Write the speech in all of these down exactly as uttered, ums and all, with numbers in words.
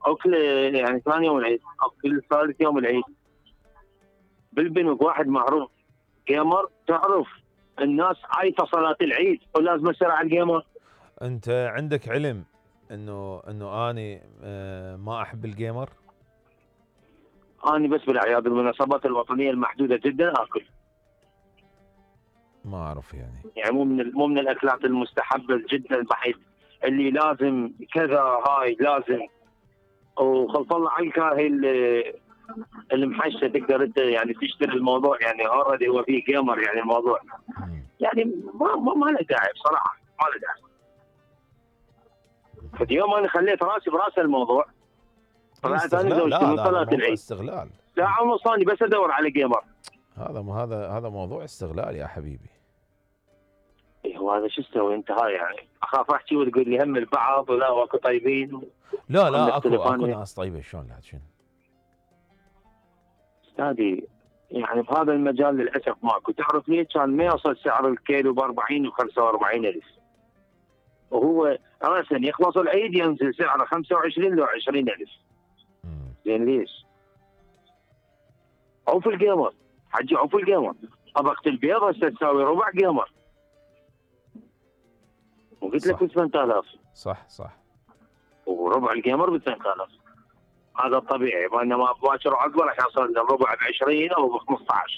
او كل يعني ثاني يوم العيد او كل ثالث يوم العيد بالبنوك واحد معروف جيمر، تعرف الناس عايفه صلاه العيد ولازم اسرع على الجيمر. انت عندك علم انه انه اني آه ما احب الجيمر؟ اني بس بالاعياد والمناسبات الوطنيه المحدوده جدا اكل. ما اعرف يعني. يعني مو من مو من الاكلات المستحبه جدا بحيث اللي لازم كذا هاي لازم. وخلف الله عنك هاي المحشة تقدر انت يعني تشتري الموضوع يعني اوريدي هو فيه جيمر يعني الموضوع يعني ما ما, ما له داعي بصراحه ما له داعي. فاليوم انا خليت راسي براس الموضوع. طلعت انا زوجتي من صلاه العيد استغلال ساعه ونص ثاني بس ادور على جيمر. هذا ما هذا هذا موضوع استغلال يا حبيبي. ايه وهذا شو تسوي انت هاي يعني اخاف احكي وتقول لي هم البعض ولا واكو طيبين و... لا لا اكو اكو ناس طيبه شلون لا شنو استاذي يعني بهذا المجال للاسف ماكو. تعرف ليش كان ما يوصل سعر الكيلو ب أربعين وخمسة وأربعين ألف وهو راسا يخلص العيد ينزل سعره خمسة وعشرين لو عشرين ألف. زين ليش؟ عوف الجيمر حجي عوف الجيمر. طبقة البيض هسه تساوي ربع جيمر وقلت لك ب ثمانية آلاف. صح صح. وربع الجيمر ب ثمانية آلاف هذا الطبيعي. بينما باكر وعقبه راح يوصل للربع ب عشرين او ب خمسة عشر.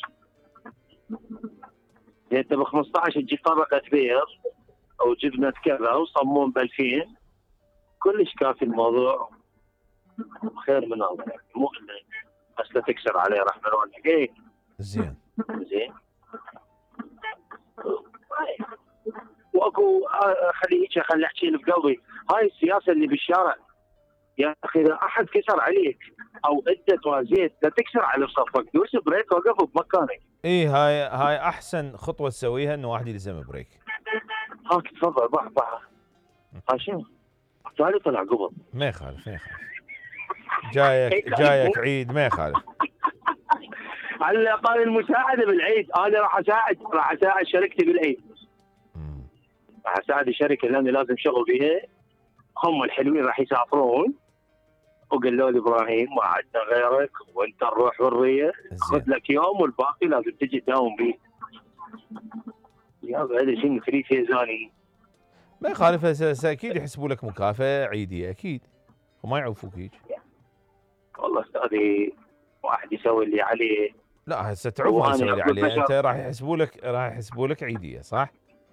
انت ب خمسة عشر تجيب طبقة بيض او جبنة كذا وصمون ب ألفين كلش كافي الموضوع خير من هذا. مو بس لا تكسر عليه راح نروح ايه. زين زين. واكو خليه خلي احكي اللي بقلبي. هاي السياسه اللي بالشارع يا اخي اذا احد كسر عليك او انت توازيت لا تكسر على بصفك دوس بريك وقف بمكانك. اي هاي هاي احسن خطوه تسويها انه واحد يلزم بريك. هاك تفضل بح بح. ها شنو؟ تالي طلع قبل. ما يخالف ما يخالف. جايك جايك عيد ما يخالف. على الاقل المساعده بالعيد انا راح اساعد راح اساعد شركتي بالعيد. راح اساعد الشركه لاني لازم شغل بيها. هم الحلوين راح يسافرون وقالوا لي ابراهيم ما عندنا غيرك وانت نروح حريه خذ لك يوم والباقي لازم تجي تداوم بيه. يا هذا شيء فري فيزاني. ما يخالف اكيد يحسبوا لك مكافاه عيديه اكيد وما يعوفوك هيك. والله استاذي واحد يسوي اللي عليه. لا هسه تعوف ما يسوي اللي عليه. انت راح يحسبوا لك راح يحسبوا لك عيديه صح؟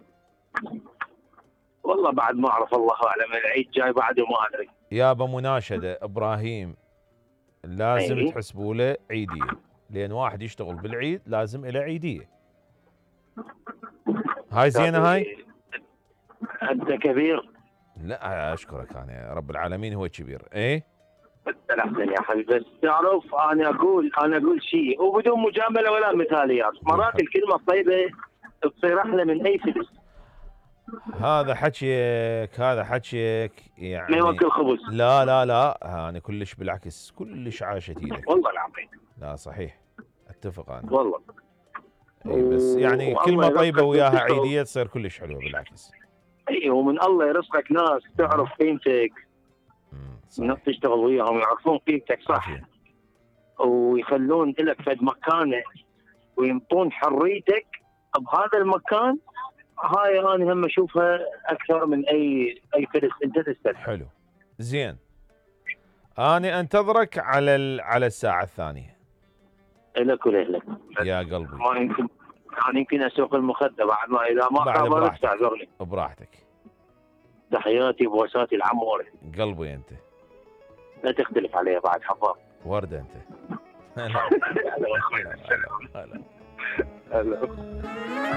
والله بعد ما اعرف الله اعلم العيد جاي بعد وما ادري. يابا مناشده ابراهيم لازم أي. تحسبوا له عيديه لان واحد يشتغل بالعيد لازم له عيديه. هاي زينه هاي؟ انت كبير. لا اشكرك انا رب العالمين هو كبير. ايه انت الاحسن يا حبيبي. بس تعرف انا اقول انا اقول شيء وبدون مجامله ولا مثاليات. مرات الكلمه الطيبه تصير احلى من اي فلوس. هذا حكيك هذا حكيك يعني ما يوكل خبز. لا لا لا انا كلش بالعكس كلش عاشت ايدك والله العظيم. لا صحيح اتفق انا والله. اي بس يعني كلمه طيبه وياها عيديه تصير كلش حلوه بالعكس. اي ومن الله يرزقك ناس تعرف قيمتك. ناس تشتغل وياهم يعرفون قيمتك صح. صحيح. ويخلون لك فد مكانه وينطون حريتك بهذا المكان. هاي انا هم اشوفها اكثر من اي اي فلس انت تستلم. حلو زين. انا انتظرك على ال... على الساعه الثانيه. لك ولك يا قلبي. ما يمكن انا يمكن اسوق المخده بعد ما اذا ما قابلت تعذرني. براحتك. تحياتي بوساتي العم ورد. قلبي انت. لا تختلف عليها بعد حفاظ. ورده انت. هلا هلا هلا